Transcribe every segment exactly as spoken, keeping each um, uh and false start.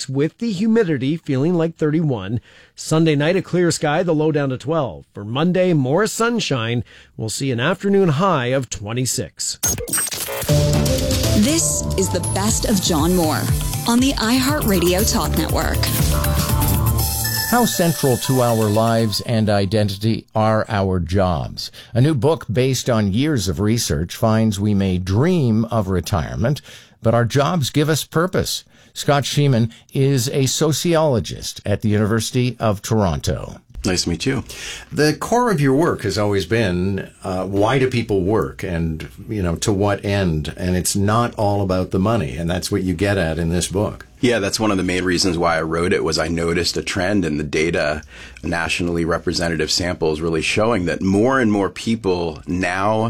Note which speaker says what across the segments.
Speaker 1: thirty-six with the humidity feeling like thirty-one. Sunday night, a clear sky, the low down to twelve. For Monday, more sunshine. We'll see an afternoon high of twenty-six.
Speaker 2: This is the best of John Moore on the iHeartRadio Talk Network.
Speaker 3: How central to our lives and identity are our jobs? A new book based on years of research finds we may dream of retirement, but our jobs give us purpose. Scott Sheeman is a sociologist at the University of Toronto.
Speaker 4: Nice to meet you.
Speaker 5: The core of your work has always been, uh, why do people work and, you know, to what end? And it's not all about the money. And that's what you get at in this book.
Speaker 4: Yeah, that's one of the main reasons why I wrote it was I noticed a trend in the data, nationally representative samples really showing that more and more people now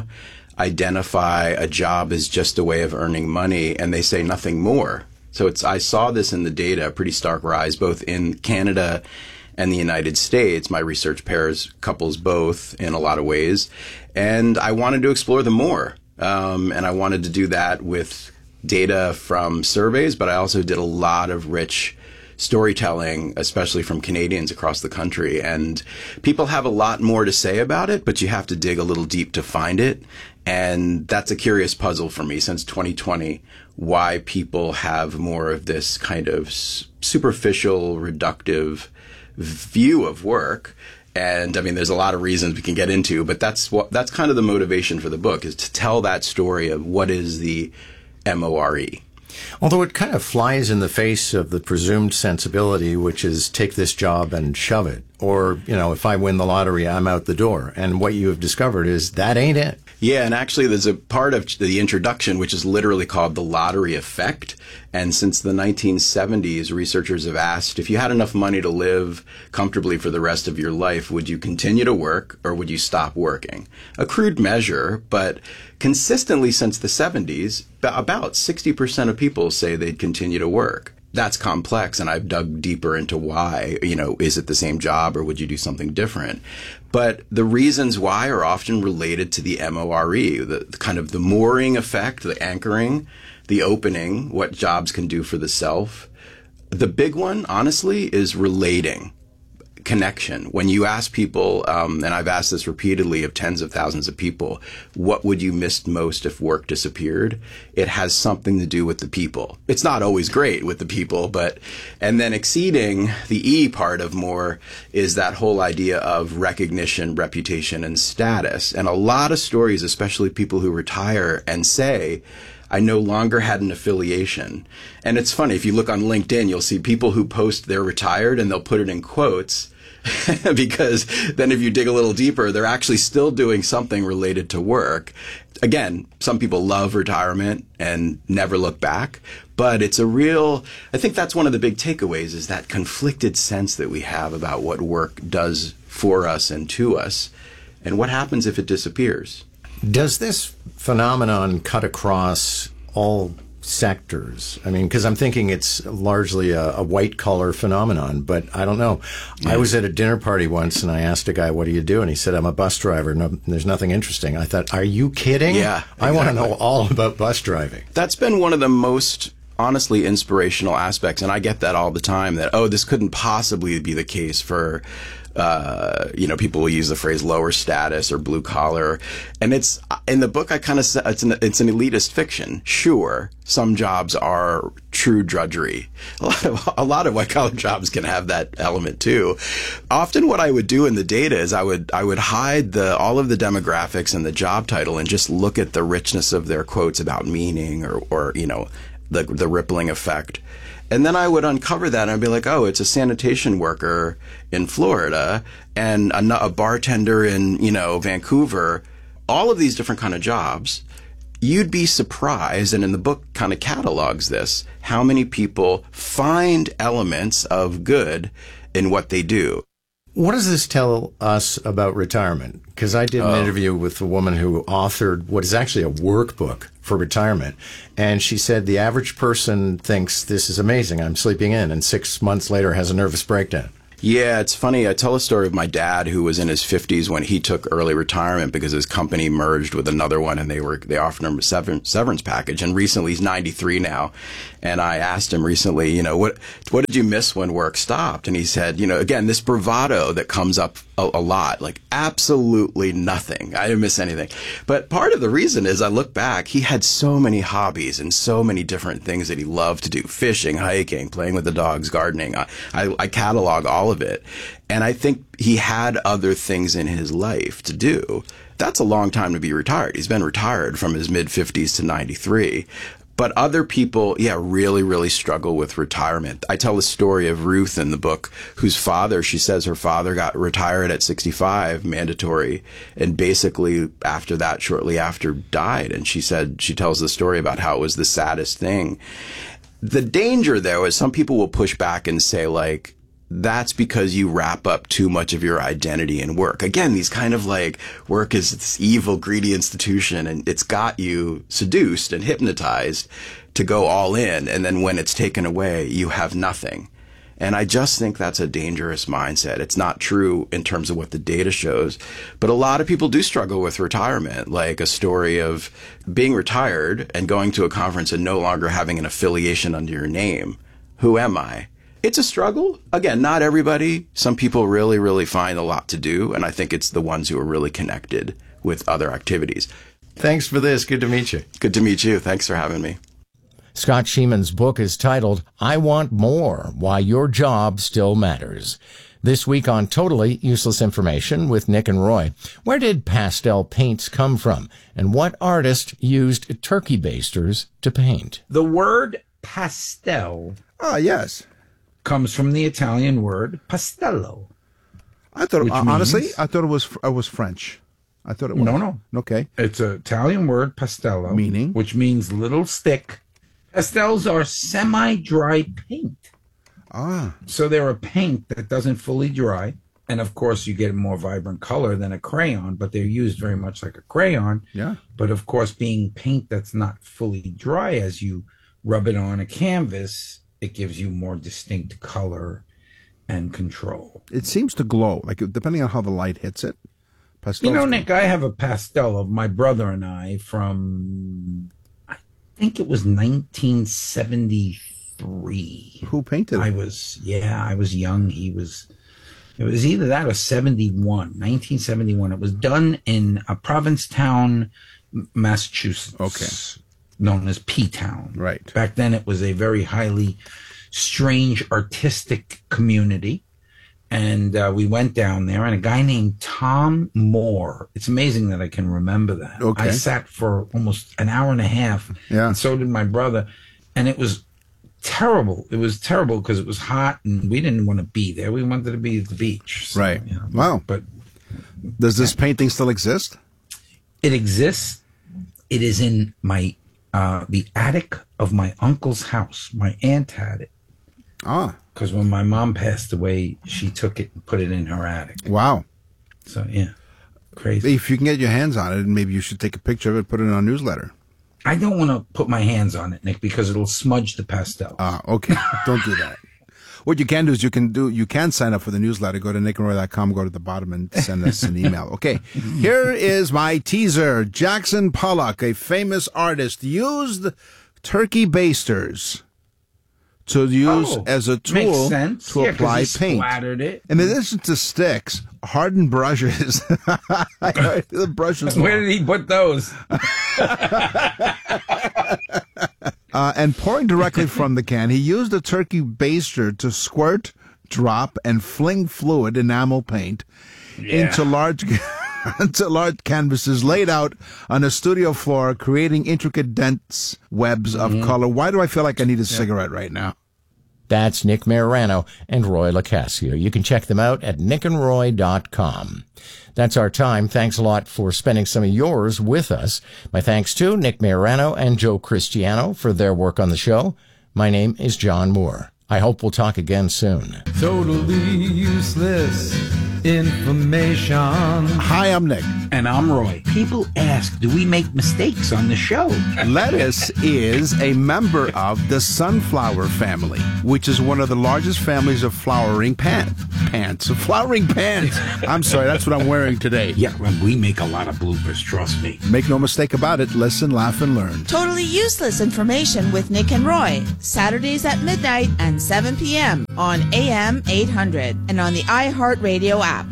Speaker 4: identify a job as just a way of earning money and they say nothing more. So it's I saw this in the data, a pretty stark rise both in Canada and the United States. My research pairs couples both in a lot of ways. And I wanted to explore them more. Um, and I wanted to do that with data from surveys, but I also did a lot of rich storytelling, especially from Canadians across the country. And people have a lot more to say about it, but you have to dig a little deep to find it. And that's a curious puzzle for me since twenty twenty, why people have more of this kind of superficial, reductive view of work. And I mean, there's a lot of reasons we can get into, but that's what that's kind of the motivation for the book, is to tell that story of what is the M O R E.
Speaker 5: Although it kind of flies in the face of the presumed sensibility, which is take this job and shove it. Or, you know, if I win the lottery, I'm out the door. And what you have discovered is that ain't it.
Speaker 4: Yeah, and actually there's a part of the introduction which is literally called the lottery effect. And since the nineteen seventies, researchers have asked, if you had enough money to live comfortably for the rest of your life, would you continue to work or would you stop working? A crude measure, but consistently since the seventies, about sixty percent of people say they'd continue to work. That's complex, and I've dug deeper into why. You know, is it the same job or would you do something different? But the reasons why are often related to the M O R E, the, the kind of the mooring effect, the anchoring, the opening, what jobs can do for the self. The big one, honestly, is relating. Connection. When you ask people, um, and I've asked this repeatedly of tens of thousands of people, what would you miss most if work disappeared? It has something to do with the people. It's not always great with the people, but, and then exceeding the E part of more is that whole idea of recognition, reputation, and status. And a lot of stories, especially people who retire and say, I no longer had an affiliation. And it's funny, if you look on LinkedIn, you'll see people who post they're retired and they'll put it in quotes because then if you dig a little deeper, they're actually still doing something related to work. Again, some people love retirement and never look back, but it's a real, I think that's one of the big takeaways is that conflicted sense that we have about what work does for us and to us and what happens if it disappears.
Speaker 5: Does this phenomenon cut across all sectors? I mean, because I'm thinking it's largely a, a white-collar phenomenon, but I don't know. Yeah. I was at a dinner party once, and I asked a guy, what do you do? And he said, I'm a bus driver. No, there's nothing interesting. I thought, are you kidding?
Speaker 4: Yeah, exactly.
Speaker 5: I want to know all about bus driving.
Speaker 4: That's been one of the most honestly inspirational aspects, and I get that all the time, that, oh, this couldn't possibly be the case for Uh, you know, people will use the phrase lower status or blue collar. And it's, in the book, I kind of, it's an, it's an elitist fiction. Sure, some jobs are true drudgery. A lot of, a lot of white collar jobs can have that element too. Often what I would do in the data is I would, I would hide the, all of the demographics and the job title and just look at the richness of their quotes about meaning or, or, you know, the, the rippling effect. And then I would uncover that and I'd be like, oh, it's a sanitation worker in Florida and a, a bartender in, you know, Vancouver, all of these different kind of jobs. You'd be surprised, and in the book kind of catalogs this, how many people find elements of good in what they do.
Speaker 5: What does this tell us about retirement? Because I did an
Speaker 4: Oh.
Speaker 5: interview with a woman who authored what is actually a workbook for retirement. And she said the average person thinks this is amazing. I'm sleeping in, and six months later has a nervous breakdown.
Speaker 4: Yeah, it's funny. I tell a story of my dad who was in his fifties when he took early retirement because his company merged with another one and they were they offered him a sever- severance package. And recently he's ninety-three now. And I asked him recently, you know, what what did you miss when work stopped? And he said, you know, again, this bravado that comes up a, a lot, like absolutely nothing. I didn't miss anything. But part of the reason is I look back, he had so many hobbies and so many different things that he loved to do. Fishing, hiking, playing with the dogs, gardening. I, I, I catalog all of it. And I think he had other things in his life to do. That's a long time to be retired. He's been retired from his mid-fifties to ninety-three. But other people, yeah, really, really struggle with retirement. I tell the story of Ruth in the book, whose father, she says her father got retired at sixty-five, mandatory, and basically after that, shortly after, died. And she said, she tells the story about how it was the saddest thing. The danger, though, is some people will push back and say, like, that's because you wrap up too much of your identity in work. Again, these kind of like work is this evil, greedy institution, and it's got you seduced and hypnotized to go all in. And then when it's taken away, you have nothing. And I just think that's a dangerous mindset. It's not true in terms of what the data shows, but a lot of people do struggle with retirement, like a story of being retired and going to a conference and no longer having an affiliation under your name. Who am I? It's a struggle. Again, not everybody. Some people really, really find a lot to do, and I think it's the ones who are really connected with other activities.
Speaker 5: Thanks for this. Good to meet you.
Speaker 4: Good to meet you. Thanks for having me.
Speaker 3: Scott Sheeman's book is titled, I Want More, Why Your Job Still Matters. This week on Totally Useless Information with Nick and Roy. Where did pastel paints come from? And what artist used turkey basters to paint?
Speaker 6: The word pastel
Speaker 7: Ah, yes.
Speaker 6: comes from the Italian word pastello.
Speaker 7: I thought,
Speaker 6: Which
Speaker 7: uh, honestly,
Speaker 6: means-
Speaker 7: I thought it was it was French. I thought it was.
Speaker 6: No, no.
Speaker 7: Okay.
Speaker 6: It's an Italian word, pastello.
Speaker 7: Meaning?
Speaker 6: Which means little stick. Pastels are semi-dry paint.
Speaker 7: Ah,
Speaker 6: So they're a paint that doesn't fully dry. And of course, you get a more vibrant color than a crayon, but they're used very much like a crayon.
Speaker 7: yeah.
Speaker 6: But of course, being paint that's not fully dry, as you rub it on a canvas, it gives you more distinct color and control.
Speaker 7: It seems to glow, like depending on how the light hits it. Pastels
Speaker 6: You know,
Speaker 7: can-
Speaker 6: Nick, I have a pastel of my brother and I from, I think it was nineteen seventy-three.
Speaker 7: Who painted
Speaker 6: I
Speaker 7: it?
Speaker 6: was, yeah, I was young. He was, it was either that or seventy-one, nineteen seventy-one. It was done in a Provincetown, Massachusetts.
Speaker 7: Okay.
Speaker 6: Known as P-Town.
Speaker 7: Right.
Speaker 6: Back then it was a very highly strange artistic community. And uh, we went down there, and a guy named Tom Moore. It's amazing that I can remember that.
Speaker 7: Okay.
Speaker 6: I sat for almost an hour and a half.
Speaker 7: Yeah.
Speaker 6: And so did my brother. And it was terrible. It was terrible because it was hot, and we didn't want to be there. We wanted to be at the beach. So,
Speaker 7: Right.
Speaker 6: you know,
Speaker 7: Wow.
Speaker 6: But
Speaker 7: Does this painting still exist?
Speaker 6: it exists. It is in my uh, the attic of my uncle's house. My aunt had it.
Speaker 7: Ah,
Speaker 6: Because when my mom passed away, she took it and put it in her attic.
Speaker 7: wow.
Speaker 6: So, yeah, crazy.
Speaker 7: If you can get your hands on it, maybe you should take a picture of it, put it in our newsletter.
Speaker 6: I don't want to put my hands on it, Nick, because it'll smudge the pastel.
Speaker 7: Ah, okay. Don't do that. What you can do is you can do you can sign up for the newsletter. Go to nick and roy dot com, go to the bottom and send us an email. Okay. Here is my teaser. Jackson Pollock, a famous artist, used turkey basters to use
Speaker 6: Oh,
Speaker 7: as a
Speaker 6: makes
Speaker 7: tool
Speaker 6: sense.
Speaker 7: to
Speaker 6: Yeah, 'cause
Speaker 7: apply
Speaker 6: he
Speaker 7: paint.
Speaker 6: splattered it.
Speaker 7: In addition to sticks, hardened brushes. The brushes.
Speaker 6: Where did he put those?
Speaker 7: Uh, and pouring directly from the can, he used a turkey baster to squirt, drop, and fling fluid enamel paint into large into large canvases laid out on a studio floor, creating intricate, dense webs of
Speaker 6: Mm-hmm.
Speaker 7: color. Why do I feel like I need a cigarette right now?
Speaker 3: That's Nick Marano and Roy LoCascio. You can check them out at nick and roy dot com. That's our time. Thanks a lot for spending some of yours with us. My thanks to Nick Marano and Joe Cristiano for their work on the show. My name is John Moore. I hope we'll talk again soon.
Speaker 8: Totally useless. information.
Speaker 7: Hi, I'm Nick.
Speaker 6: And I'm Roy. People ask, do we make mistakes on the show?
Speaker 7: Lettuce is a member of the sunflower family, which is one of the largest families of flowering pants. Pants. Flowering pants. I'm sorry, that's what I'm wearing today.
Speaker 6: Yeah, well, we make a lot of bloopers, trust me.
Speaker 7: Make no mistake about it. Listen, laugh, and learn.
Speaker 9: Totally useless information with Nick and Roy. Saturdays at midnight and seven p.m. on A M eight hundred and on the iHeartRadio app.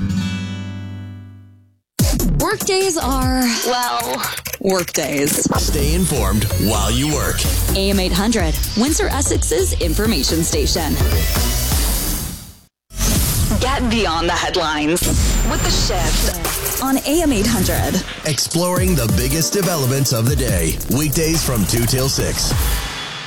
Speaker 2: Workdays are, well, workdays.
Speaker 10: Stay informed while you work.
Speaker 2: A M eight hundred, Windsor Essex's information station. Get beyond the headlines with The Shift on A M eight hundred.
Speaker 10: Exploring the biggest developments of the day. Weekdays from two till six.